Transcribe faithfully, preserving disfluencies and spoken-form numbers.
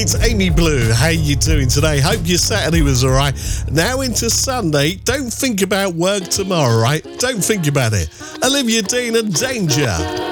It's Amy Blue. How you doing today? Hope your Saturday was all right. Now into Sunday. Don't think about work tomorrow, right? Don't think about it. Olivia Dean and Danger.